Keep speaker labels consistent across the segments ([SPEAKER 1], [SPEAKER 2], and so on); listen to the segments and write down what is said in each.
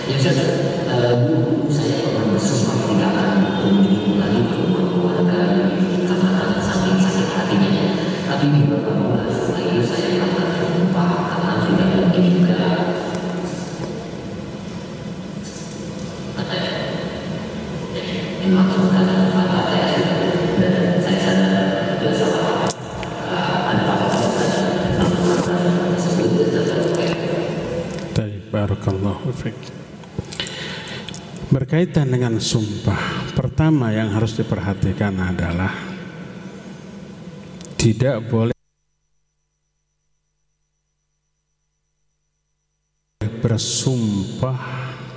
[SPEAKER 1] Yang dulu saya pernah bersumpah tidak akan mengunjungi lagi ke rumah keluarga karena saking sakit hatinya. Tapi di beberapa bulan setelah itu saya pernah bersumpah karena sudah mungkin juga katanya. Jadi dimaksudkan kata saya sudah dan saya sadar itu salah. Ada apa-apa saja tentang tersebut
[SPEAKER 2] Baik, barakallahu fiik. Berkaitan dengan sumpah, pertama yang harus diperhatikan adalah tidak boleh bersumpah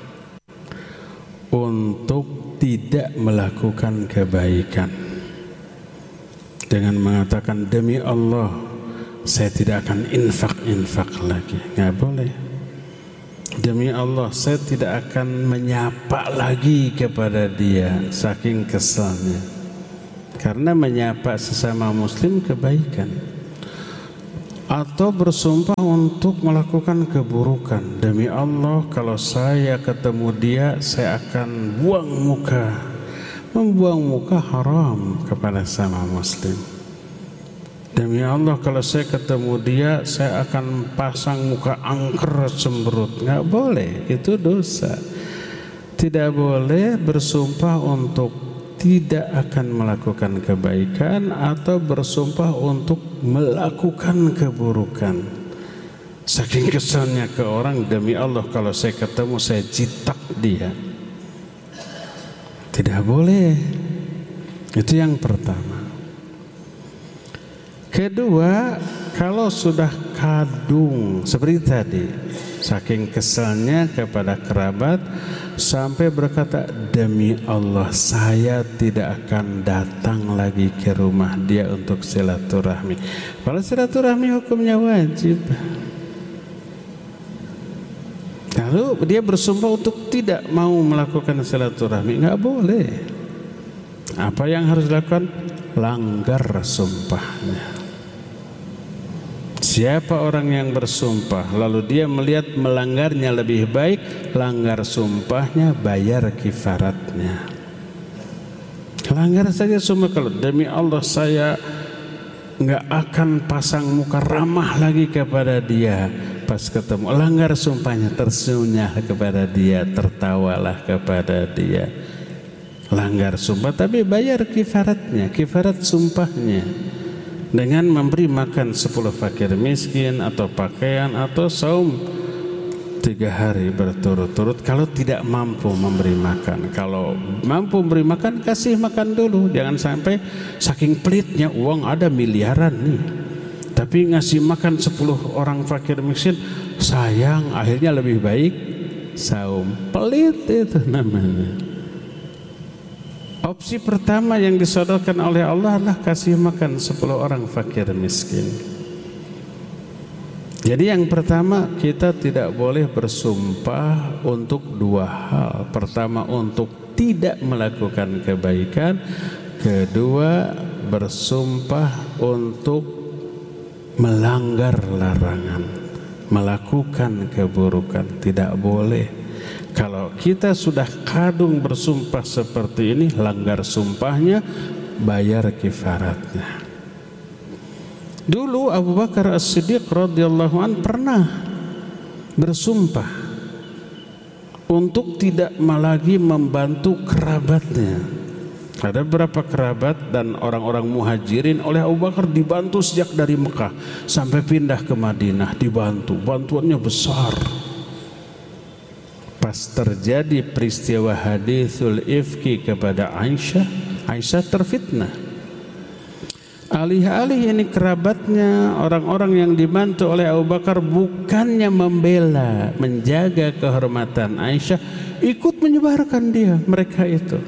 [SPEAKER 2] untuk tidak melakukan kebaikan dengan mengatakan demi Allah saya tidak akan infak lagi. Nggak boleh. Demi Allah saya tidak akan menyapa lagi kepada dia, saking kesalnya. Karena menyapa sesama muslim kebaikan. Atau bersumpah untuk melakukan keburukan. Demi Allah kalau saya ketemu dia saya akan buang muka. Membuang muka haram kepada sama muslim. Demi Allah kalau saya ketemu dia saya akan pasang muka angker cemberut. Nggak boleh, itu dosa. Tidak boleh bersumpah untuk tidak akan melakukan kebaikan atau bersumpah untuk melakukan keburukan. Saking kesannya ke orang, demi Allah kalau saya ketemu saya jitak dia. Tidak boleh. Itu yang pertama. Kedua, kalau sudah kadung seperti tadi, saking kesalnya kepada kerabat sampai berkata demi Allah saya tidak akan datang lagi ke rumah dia untuk silaturahmi. Kalau silaturahmi hukumnya wajib. Lalu dia bersumpah untuk tidak mau melakukan silaturahmi, nggak boleh. Apa yang harus dilakukan? Langgar sumpahnya. Siapa orang yang bersumpah lalu dia melihat melanggarnya lebih baik, langgar sumpahnya, bayar kifaratnya. Langgar saja sumpah, kalau demi Allah saya nggak akan pasang muka ramah lagi kepada dia, pas ketemu langgar sumpahnya, tersenyumnya kepada dia, tertawalah kepada dia. Langgar sumpah tapi bayar kifaratnya, kifarat sumpahnya. Dengan memberi makan 10 fakir miskin atau pakaian atau saum 3 hari berturut-turut kalau tidak mampu memberi makan. Kalau mampu memberi makan, kasih makan dulu. Jangan sampai saking pelitnya, uang ada miliaran nih tapi ngasih makan 10 orang fakir miskin, sayang, akhirnya lebih baik saum. Pelit itu namanya. Opsi pertama yang disodorkan oleh Allah adalah kasih makan 10 orang fakir miskin. Jadi yang pertama, kita tidak boleh bersumpah untuk 2 hal. Pertama, untuk tidak melakukan kebaikan. Kedua, bersumpah untuk melanggar larangan, melakukan keburukan. Tidak boleh. Kalau kita sudah kadung bersumpah seperti ini, langgar sumpahnya, bayar kifaratnya. Dulu Abu Bakar As-Siddiq radhiyallahu an pernah bersumpah untuk tidak lagi membantu kerabatnya. Ada beberapa kerabat dan orang-orang muhajirin oleh Abu Bakar dibantu sejak dari Mekah sampai pindah ke Madinah, dibantu, bantuannya besar. Pas terjadi peristiwa haditsul ifki kepada Aisyah terfitnah. Alih-alih ini kerabatnya, orang-orang yang dibantu oleh Abu Bakar, bukannya membela, menjaga kehormatan Aisyah, ikut menyebarkan mereka itu.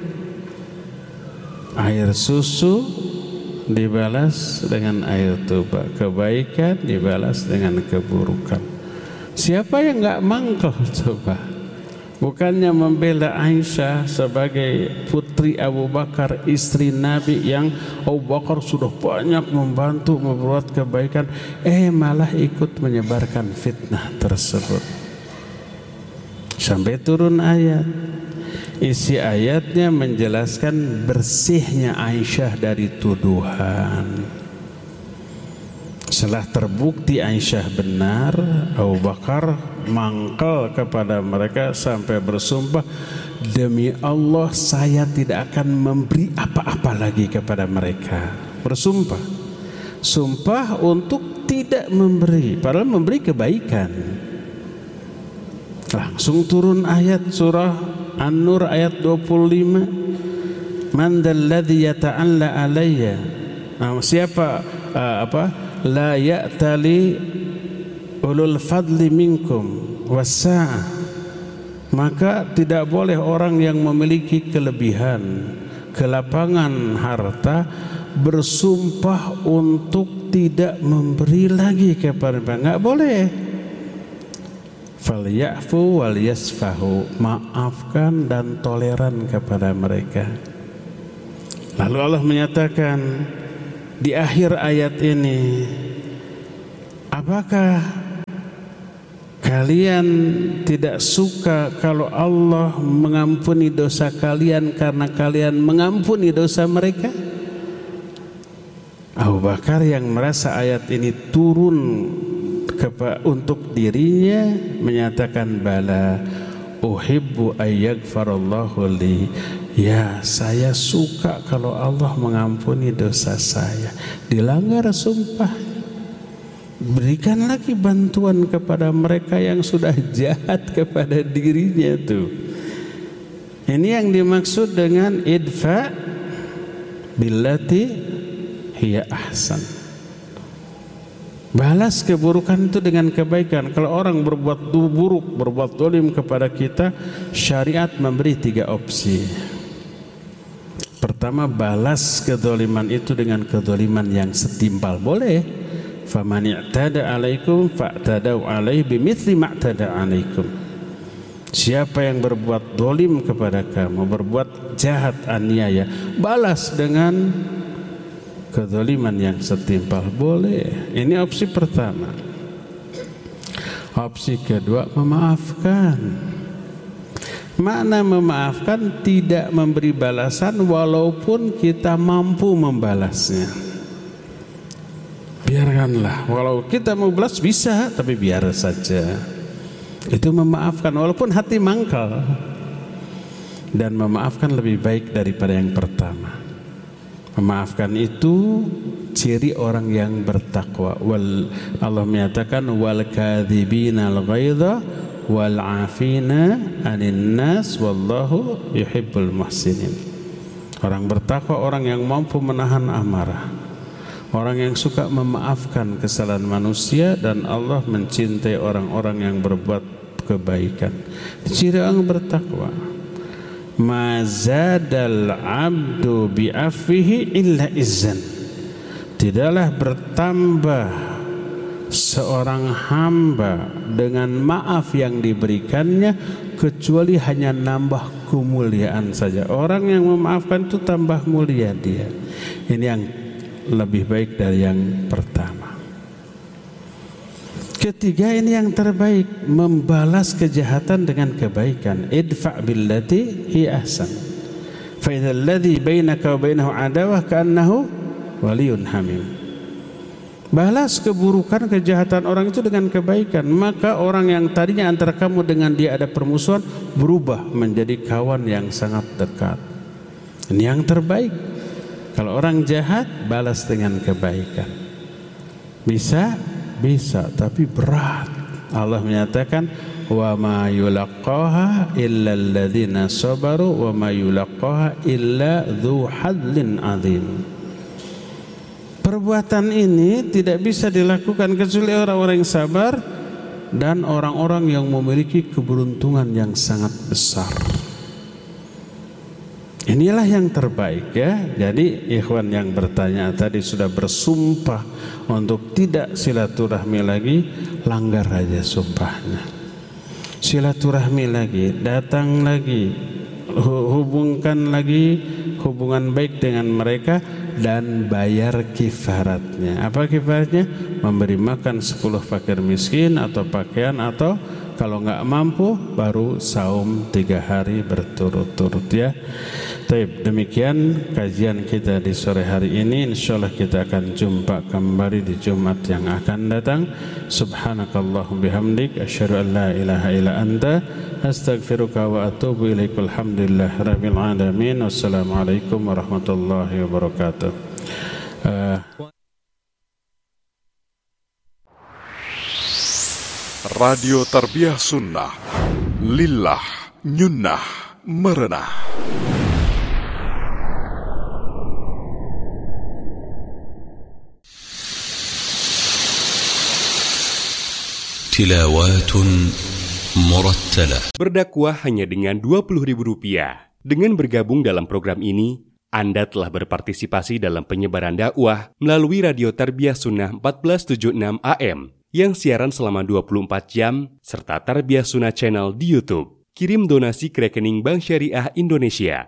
[SPEAKER 2] Air susu dibalas dengan air tuba, kebaikan dibalas dengan keburukan. Siapa yang nggak mangkel coba? Bukannya membela Aisyah sebagai putri Abu Bakar, istri Nabi yang Abu Bakar sudah banyak membantu membuat kebaikan, malah ikut menyebarkan fitnah tersebut. sampai turun ayat. Isi ayatnya menjelaskan bersihnya Aisyah dari tuduhan. Setelah terbukti Aisyah benar, Abu Bakar mangkal kepada mereka sampai bersumpah, demi Allah saya tidak akan memberi apa-apa lagi kepada mereka. Bersumpah, sumpah untuk tidak memberi, padahal memberi kebaikan. Langsung turun ayat surah An-Nur ayat 25. Man dzalladzi yata'alla alayya. Siapa la ya'tali ulul fadli minkum wasa'ah. Maka tidak boleh orang yang memiliki kelebihan, kelapangan harta bersumpah untuk tidak memberi lagi kepada mereka. Enggak boleh. Falyafu wal yasfahu, maafkan dan toleran kepada mereka. Lalu Allah menyatakan di akhir ayat ini, apakah kalian tidak suka kalau Allah mengampuni dosa kalian karena kalian mengampuni dosa mereka? Abu Bakar yang merasa ayat ini turun untuk dirinya menyatakan, bala uhibbu ayyaghfarallahu li. Ya, saya suka kalau Allah mengampuni dosa saya. Dilanggar sumpah, berikan lagi bantuan kepada mereka yang sudah jahat kepada dirinya tuh. Ini yang dimaksud dengan idfa billati hiya ahsan. Balas keburukan itu dengan kebaikan. Kalau orang berbuat buruk, berbuat zalim kepada kita, syariat memberi 3 opsi. Pertama, balas kezaliman itu dengan kezaliman yang setimpal. Boleh. Faman i'tada 'alaikum fa'tadau 'alaihi bimithli ma'tada 'alaikum. Siapa yang berbuat zalim kepada kamu, berbuat jahat, aniaya, balas dengan kezaliman yang setimpal. Boleh. Ini opsi pertama. Opsi kedua, memaafkan. Makna memaafkan tidak memberi balasan walaupun kita mampu membalasnya. Biarkanlah, walau kita mau balas bisa, tapi biar saja. Itu memaafkan walaupun hati mangkal. Dan memaafkan lebih baik daripada yang pertama. Memaafkan itu ciri orang yang bertakwa. Allah menyatakan wal kadzibina al ghaidha wal afina 'anil nas wallahu yuhibbul muhsinin. Orang bertakwa orang yang mampu menahan amarah, orang yang suka memaafkan kesalahan manusia, dan Allah mencintai orang-orang yang berbuat kebaikan. Ciri orang bertakwa. Ma zadal abdu bi'afihi illa izzan. Tidaklah bertambah seorang hamba dengan maaf yang diberikannya kecuali hanya nambah kemuliaan saja. Orang yang memaafkan itu tambah mulia dia. Ini yang lebih baik dari yang pertama. Ketiga, ini yang terbaik, membalas kejahatan dengan kebaikan. Idfa' billati hi ahsan. Fa idzal ladzi bainaka wa bainahu adawah ka'annahu waliyyun hamim. Balas keburukan, kejahatan orang itu dengan kebaikan, maka orang yang tadinya antara kamu dengan dia ada permusuhan berubah menjadi kawan yang sangat dekat. Ini yang terbaik. Kalau orang jahat, balas dengan kebaikan. Bisa, tapi berat. Allah menyatakan wa ma yulaqqaha illa alladzina sabaru wa ma yulaqqaha illa dzu hadzin adzim. Perbuatan ini tidak bisa dilakukan kecuali orang-orang yang sabar dan orang-orang yang memiliki keberuntungan yang sangat besar. Inilah yang terbaik ya. Jadi ikhwan yang bertanya tadi sudah bersumpah untuk tidak silaturahmi lagi, langgar aja sumpahnya. Silaturahmi lagi, datang lagi, hubungkan lagi hubungan baik dengan mereka dan bayar kifaratnya. Apa kifaratnya? Memberi makan 10 fakir miskin atau pakaian atau Kalau nggak mampu baru saum 3 hari berturut-turut ya. Baik, demikian kajian kita di sore hari ini. Insyaallah kita akan jumpa kembali di Jumat yang akan datang. Subhanakallahumma bihamdik asyhadu an la ilaha illa anta astaghfiruka wa atubu ilaik. Alhamdulillahirabbil alamin. Wassalamualaikum warahmatullahi wabarakatuh.
[SPEAKER 3] Radio Tarbiyah Sunnah Lillah Nyunnah Merenah.
[SPEAKER 4] Tilawat Murattalah.
[SPEAKER 5] Berdakwah hanya dengan Rp20.000. Dengan bergabung dalam program ini, Anda telah berpartisipasi dalam penyebaran dakwah melalui Radio Tarbiyah Sunnah 1476 AM yang siaran selama 24 jam serta Tarbiyah Sunnah Channel di YouTube. Kirim donasi ke rekening Bank Syariah Indonesia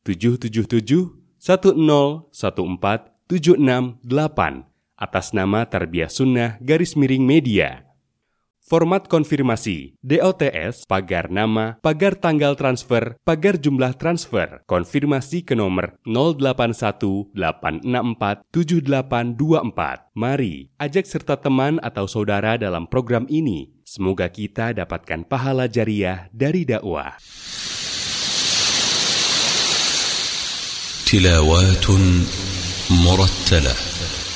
[SPEAKER 5] 777-1014-768 atas nama Tarbiyah Sunnah _media. Format konfirmasi, DOTS, pagar nama, pagar tanggal transfer, pagar jumlah transfer, konfirmasi ke nomor 0818647824. Mari, ajak serta teman atau saudara dalam program ini. Semoga kita dapatkan pahala jariah dari dakwah.
[SPEAKER 4] Tilawat Murattalah.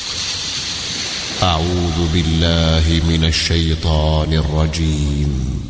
[SPEAKER 4] أعوذ بالله من الشيطان الرجيم